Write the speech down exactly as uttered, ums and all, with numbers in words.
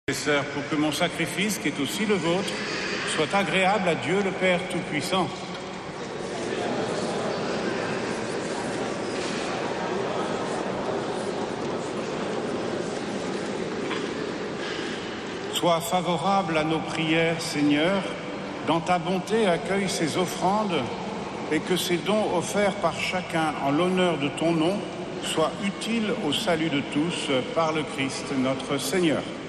Et sœurs, pour que mon sacrifice, qui est aussi le vôtre, soit agréable à Dieu le Père Tout-Puissant. Sois favorable à nos prières, Seigneur, dans ta bonté accueille ces offrandes et que ces dons offerts par chacun en l'honneur de ton nom soient utiles au salut de tous par le Christ notre Seigneur.